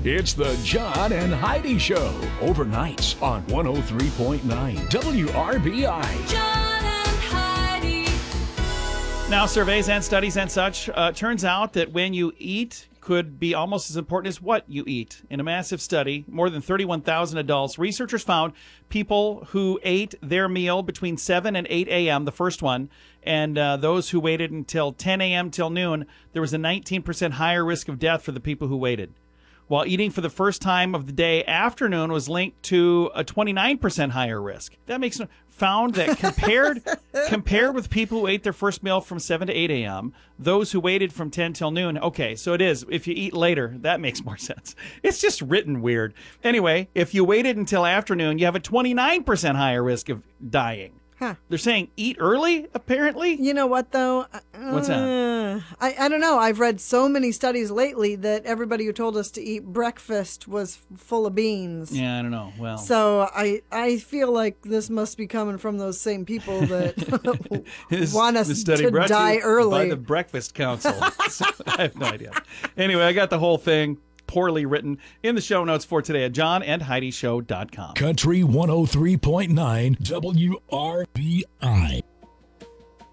It's the John and Heidi Show, overnights on 103.9 WRBI. John and Heidi. Now, surveys and studies and such, turns out that when you eat could be almost as important as what you eat. In a massive study, more than 31,000 adults, researchers found people who ate their meal between 7 and 8 a.m., the first one, and those who waited until 10 a.m. till noon, there was a 19% higher risk of death for the people who waited. While eating for the first time of the day after noon was linked to a 29% higher risk. That makes found that compared with people who ate their first meal from 7 to 8 a.m., those who waited from 10 till noon. Okay, so it is. If you eat later, that makes more sense. It's just written weird. Anyway, if you waited until afternoon, you have a 29% higher risk of dying. Huh. They're saying eat early, apparently? You know what, though? What's that? I don't know. I've read so many studies lately that everybody who told us to eat breakfast was full of beans. Yeah, I don't know. Well, So I feel like this must be coming from those same people that want us study to brought die you early. by the Breakfast Council. So, I have no idea. Anyway, I got the whole thing poorly written in the show notes for today at johnandheidishow.com. Country 103.9 WRBI.